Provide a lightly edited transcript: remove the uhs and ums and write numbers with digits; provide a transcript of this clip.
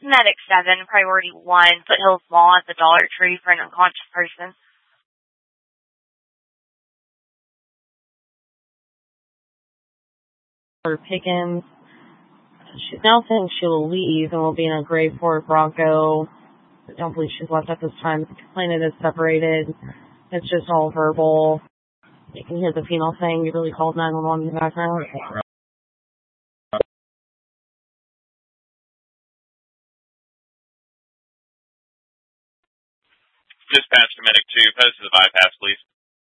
Medic 7, Priority 1, Foothills Mall at the Dollar Tree for an unconscious person. Pickens. She's now saying she will leave and will be in a gray Ford Bronco. I don't believe she's left at this time. The complainant is separated. It's just all verbal. You can hear the female saying, "You really called 911 in the background." Dispatch to Medic 2, post to the bypass, please.